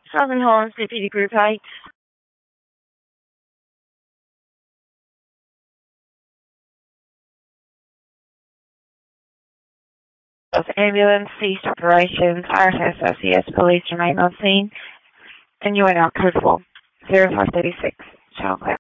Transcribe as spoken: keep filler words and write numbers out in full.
Southern Holland C P D Group eight. Of ambulance, ceased operations, R S S O C S police remain on scene, and you are now code for zero five three six. Child